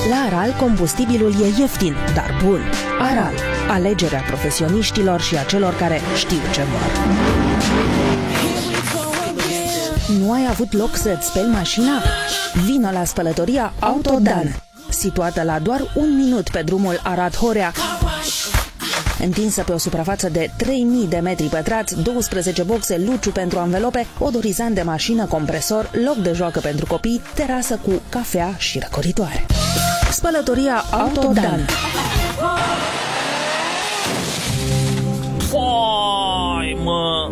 La Aral, combustibilul e ieftin, dar bun. Aral, alegerea profesioniștilor și a celor care știu ce vor. Nu ai avut loc să-ți speli mașina? Vino la spălătoria Autodan, situată la doar 1 minut pe drumul Arad-Horea, întinsă pe o suprafață de 3000 de metri pătrați, 12 boxe, luciu pentru anvelope, odorizant de mașină, compresor, loc de joacă pentru copii, terasă cu cafea și răcoritoare. Spălătoria Autodan. Fai, mă!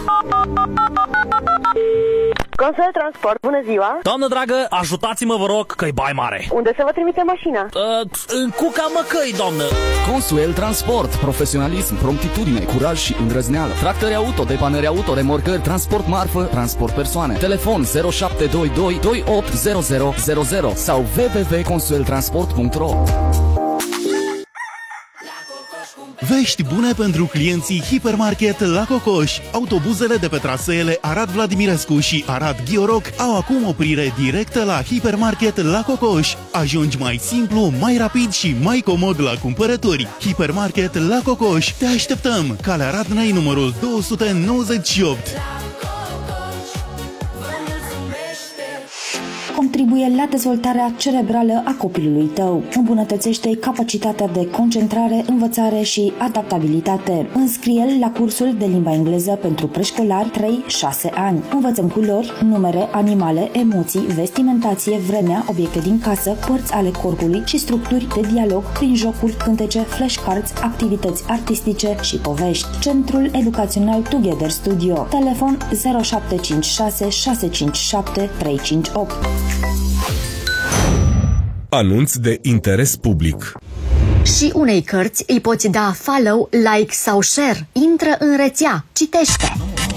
Consol Transport, bună ziua! Doamnă dragă, ajutați-mă, vă rog, că-i bai mare. Unde să vă trimite mașina? În Cuca Măcăi, doamnă. Consuel Transport, profesionalism, promptitudine, curaj și îndrăzneală. Tractări auto, depanări auto, remorcări, transport marfă, transport persoane. Telefon 0722 280000 sau www.consueltransport.ro. Vești bune pentru clienții Hipermarket La Cocoș. Autobuzele de pe traseele Arad Vladimirescu și Arad Ghioroc au acum oprire directă la Hipermarket La Cocoș. Ajungi mai simplu, mai rapid și mai comod la cumpărături. Hipermarket La Cocoș. Te așteptăm! Calea Radnei numărul 298. Contribuie la dezvoltarea cerebrală a copilului tău. Îmbunătățește capacitatea de concentrare, învățare și adaptabilitate. Înscrie-l la cursul de limba engleză pentru preșcolari 3-6 ani. Învățăm culori, numere, animale, emoții, vestimentație, vremea, obiecte din casă, părți ale corpului și structuri de dialog prin jocuri, cântece, flashcards, activități artistice și povești. Centrul Educațional Together Studio. Telefon 0756 657 358. Anunț de interes public. Și unei cărți îi poți da follow, like sau share. Intră în rețea, citește.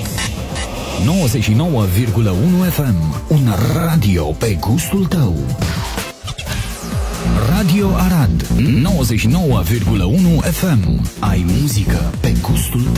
99,1 FM. Un radio pe gustul tău. Radio Arad 99,1 FM. Ai muzică pe gustul tău.